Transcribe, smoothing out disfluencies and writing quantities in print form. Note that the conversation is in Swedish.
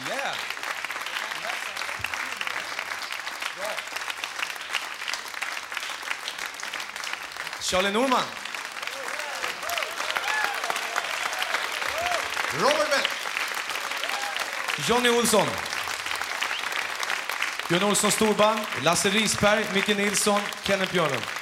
Yeah. Charlie Norman. Robert Bell. Johnny Olsson. Björn Olsson Storband. Lasse Risberg, Micke Nilsson, Kenneth Björnum.